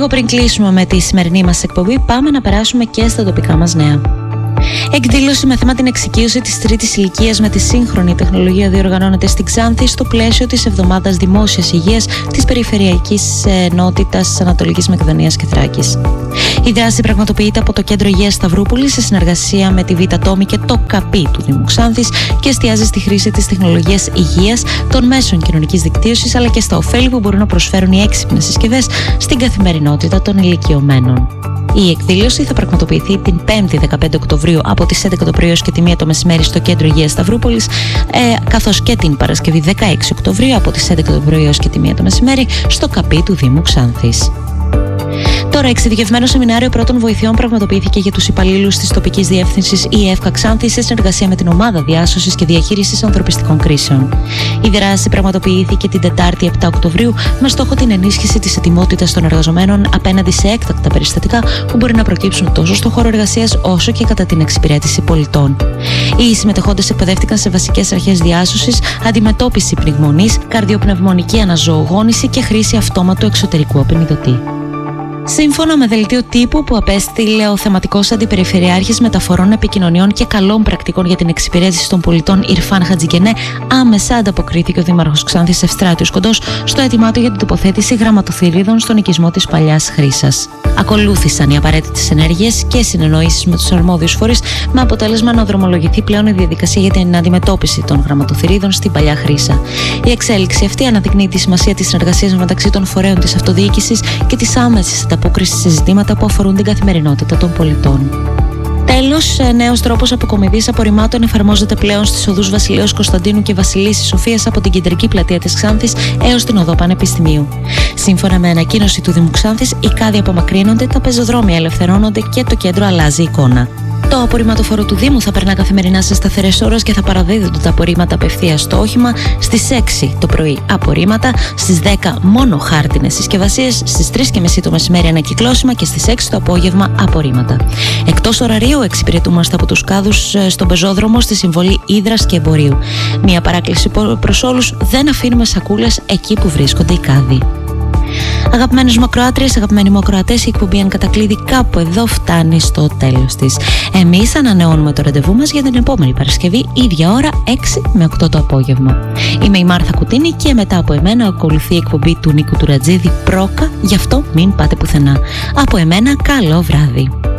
Λίγο πριν κλείσουμε με τη σημερινή μας εκπομπή, πάμε να περάσουμε και στα τοπικά μας νέα. Εκδήλωση με θέμα την εξοικείωση της τρίτης ηλικίας με τη σύγχρονη τεχνολογία διοργανώνεται στην Ξάνθη στο πλαίσιο της Εβδομάδας Δημόσιας Υγείας της Περιφερειακής Ενότητας Ανατολικής Μακεδονίας και Θράκης. Η δράση πραγματοποιείται από το Κέντρο Υγείας Σταυρούπολης σε συνεργασία με τη Β' Τόμη και το ΚΑΠΗ του Δήμου Ξάνθης και εστιάζει στη χρήση της τεχνολογίας υγείας, των μέσων κοινωνικής δικτύωσης αλλά και στα ωφέλη που μπορούν να προσφέρουν οι έξυπνες συσκευές στην καθημερινότητα των ηλικιωμένων. Η εκδήλωση θα πραγματοποιηθεί την 5η 15 Οκτωβρίου από τις 11 το πρωί έως και τη 1 το μεσημέρι στο Κέντρο Υγείας Σταυρούπολης, καθώς και την Παρασκευή 16 Οκτωβρίου από τις 11 το πρωί έως και τη 1 το μεσημέρι στο ΚΑΠΗ του Δήμου Ξάνθης. Τώρα, εξειδικευμένο σεμινάριο πρώτων βοηθειών πραγματοποιήθηκε για τους υπαλλήλους της τοπικής διεύθυνσης ΕΦΚΑ Ξάνθη σε συνεργασία με την Ομάδα Διάσωσης και Διαχείρισης Ανθρωπιστικών Κρίσεων. Η δράση πραγματοποιήθηκε την Τετάρτη 7 Οκτωβρίου με στόχο την ενίσχυση της ετοιμότητας των εργαζομένων απέναντι σε έκτακτα περιστατικά που μπορεί να προκύψουν τόσο στον χώρο εργασίας όσο και κατά την εξυπηρέτηση πολιτών. Οι συμμετεχόντες εκπαιδεύτηκαν σε βασικές αρχές διάσωσης, αντιμετώπιση πνιγμονής, καρδιοπνευμονική αναζωογόνηση και χρήση αυτόματου εξωτερικού απεινιδωτή. Σύμφωνα με δελτίο τύπου που απέστειλε ο θεματικός αντιπεριφερειάρχης μεταφορών επικοινωνιών και καλών πρακτικών για την εξυπηρέτηση των πολιτών Ιρφάν Χατζικενέ, άμεσα ανταποκρίθηκε ο Δήμαρχος Ξάνθης Ευστράτιος Κοντός στο αίτημά του για την τοποθέτηση γραμματοθυρίδων στον οικισμό της Παλιάς Χρύσας. Ακολούθησαν οι απαραίτητες ενέργειες και συνεννοήσεις με τους αρμόδιους φορείς, με αποτέλεσμα να δρομολογηθεί πλέον η διαδικασία για την αντιμετώπιση των γραμματοθυρίδων στην Παλιά Χρύσα. Η εξέλιξη αυτή αναδεικνύει τη σημασία της συνεργασίας μεταξύ των φορέων της αυτοδιοίκησης και της άμεσης ανταπόκρισης σε ζητήματα που αφορούν την καθημερινότητα των πολιτών. Τέλος, νέος τρόπος αποκομιδής απορριμμάτων εφαρμόζεται πλέον στις οδούς Βασιλέως Κωνσταντίνου και Βασιλίσσης Σοφίας από την κεντρική πλατεία της Ξάνθης έως την οδό Πανεπιστημίου. Σύμφωνα με ανακοίνωση του Δήμου Ξάνθης, οι κάδοι απομακρύνονται, τα πεζοδρόμια ελευθερώνονται και το κέντρο αλλάζει εικόνα. Το απορριμματοφόρο του Δήμου θα περνά καθημερινά σε σταθερές ώρες και θα παραδίδονται τα απορρίμματα απευθείας στο όχημα. Στις 6 το πρωί απορρίμματα, στις 10 μόνο χάρτινες συσκευασίες, στις 3:30 το μεσημέρι ανακυκλώσιμα και στις 6 το απόγευμα απορρίμματα. Εκτός ωραρίου εξυπηρετούμαστε από τους κάδους στον πεζόδρομο στη συμβολή Ύδρας και Εμπορίου. Μία παράκληση προς όλους: δεν αφήνουμε σακούλες εκεί που βρίσκονται οι κάδοι. Αγαπημένες μου ακροάτριες, αγαπημένοι μου ακροατές, η εκπομπή εν κατακλείδη κάπου εδώ φτάνει στο τέλος της. Εμείς ανανεώνουμε το ραντεβού μας για την επόμενη Παρασκευή, ίδια ώρα 6 με 8 το απόγευμα. Είμαι η Μάρθα Κουτίνη και μετά από εμένα ακολουθεί η εκπομπή του Νίκου Τουρατζίδη Πρόκα, γι' αυτό μην πάτε πουθενά. Από εμένα καλό βράδυ.